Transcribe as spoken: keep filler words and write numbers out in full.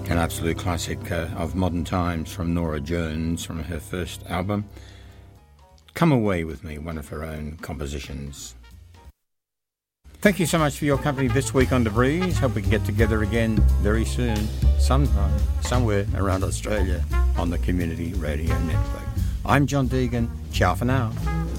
An absolute classic uh, of modern times from Norah Jones from her first album, Come Away With Me, one of her own compositions. Thank you so much for your company this week on The Breeze. Hope we can get together again very soon, sometime, somewhere around Australia on the Community Radio Network. I'm John Deegan. Ciao for now.